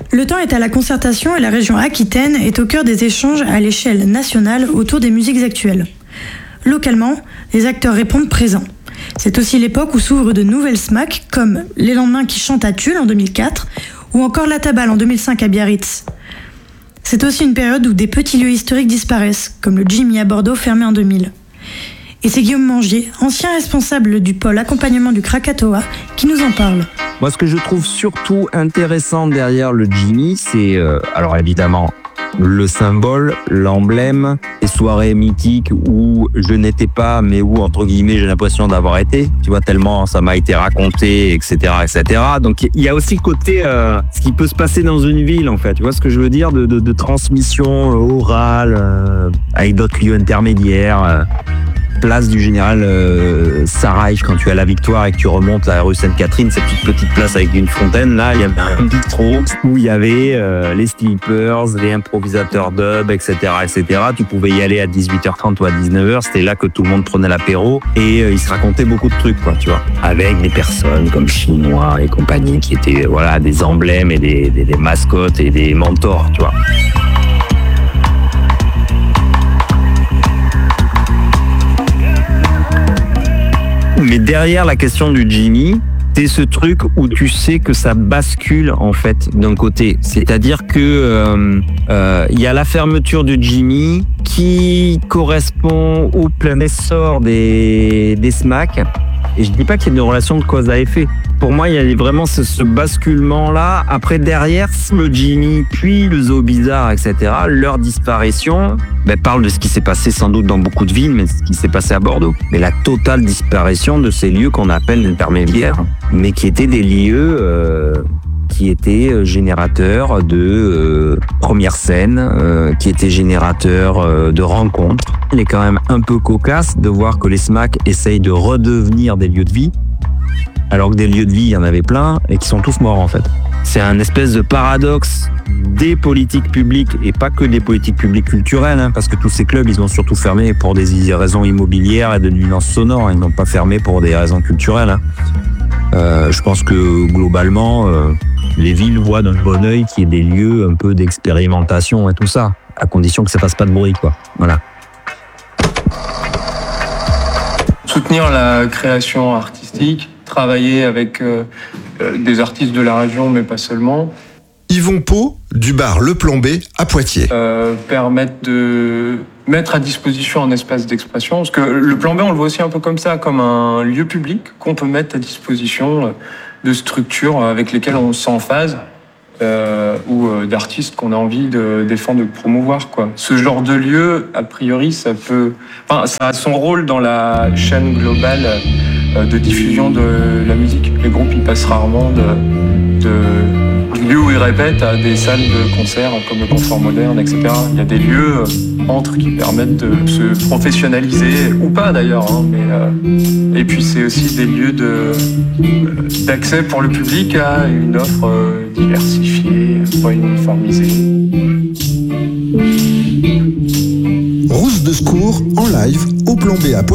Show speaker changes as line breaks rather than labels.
Le temps est à la concertation et la région Aquitaine est au cœur des échanges à l'échelle nationale autour des musiques actuelles. Localement, les acteurs répondent présents. C'est aussi l'époque où s'ouvrent de nouvelles SMAC comme Les Lendemains qui chantent à Tulle en 2004 ou encore La Tabale en 2005 à Biarritz. C'est aussi une période où des petits lieux historiques disparaissent, comme le Jimmy à Bordeaux fermé en 2000. Et c'est Guillaume Mangier, ancien responsable du pôle accompagnement du Krakatoa, qui nous en parle.
Moi, ce que je trouve surtout intéressant derrière le Jimmy, c'est, alors évidemment, le symbole, l'emblème, les soirées mythiques où je n'étais pas, mais où, entre guillemets, j'ai l'impression d'avoir été. Tu vois, tellement ça m'a été raconté, etc., etc. Donc, il y a aussi le côté, ce qui peut se passer dans une ville, en fait. Tu vois ce que je veux dire, de transmission orale, avec d'autres lieux intermédiaires. Place du général Sarraïch, quand tu es à la Victoire et que tu remontes à la rue Sainte-Catherine, cette petite place avec une fontaine, là, il y avait un bistrot où il y avait les sleepers, les improvisateurs dub, etc., etc. Tu pouvais y aller à 18h30 ou à 19h, c'était là que tout le monde prenait l'apéro et il se racontait beaucoup de trucs, quoi, tu vois. Avec des personnes comme Chinois et compagnie qui étaient, voilà, des emblèmes et des mascottes et des mentors, tu vois. Mais derrière la question du Jimmy, c'est ce truc où tu sais que ça bascule en fait d'un côté. C'est-à-dire que y a la fermeture du Jimmy qui correspond au plein essor des SMAC. Et je dis pas qu'il y a une relation de cause à effet. Pour moi, il y a vraiment ce basculement-là. Après, derrière, le Jimmy, puis le Zoo Bizarre, etc., leur disparition parle de ce qui s'est passé sans doute dans beaucoup de villes, mais ce qui s'est passé à Bordeaux. Mais la totale disparition de ces lieux qu'on appelle intermédiaires, mais qui étaient des lieux qui étaient générateurs de première scène, qui étaient générateurs de rencontres. Il est quand même un peu cocasse de voir que les SMAC essayent de redevenir des lieux de vie, alors que des lieux de vie, il y en avait plein, et qui sont tous morts en fait. C'est un espèce de paradoxe des politiques publiques, et pas que des politiques publiques culturelles, hein, parce que tous ces clubs, ils ont surtout fermé pour des raisons immobilières et de nuisances sonores, ils n'ont pas fermé pour des raisons culturelles. Hein. Je pense que globalement, les villes voient d'un bon œil qu'il y ait des lieux un peu d'expérimentation et tout ça, à condition que ça fasse pas de bruit, quoi. Voilà.
Soutenir la création artistique, travailler avec des artistes de la région, mais pas seulement.
Yvon Pau, du bar Le Plan B à Poitiers.
Permettre de mettre à disposition un espace d'expression, parce que le Plan B, on le voit aussi un peu comme ça, comme un lieu public qu'on peut mettre à disposition de structures avec lesquelles on se sent en phase, ou d'artistes qu'on a envie de défendre, de promouvoir, quoi. Ce genre de lieu, a priori, ça a son rôle dans la chaîne globale de diffusion de la musique. Les groupes, ils passent rarement de lieux où ils répètent à des salles de concert comme le Confort Moderne, etc. Il y a des lieux entre qui permettent de se professionnaliser, ou pas d'ailleurs, hein, mais et puis c'est aussi des lieux d'accès pour le public à une offre diversifiée, pas uniformisée.
Rousse de secours en live au Plan B à Poitiers.